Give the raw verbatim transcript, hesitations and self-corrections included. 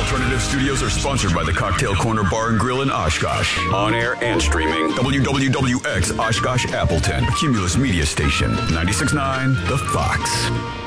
Alternative Studios are sponsored by the Cocktail Corner Bar and Grill in Oshkosh. On air and streaming. W W W X Oshkosh Appleton. Cumulus Media Station. ninety-six point nine The Fox.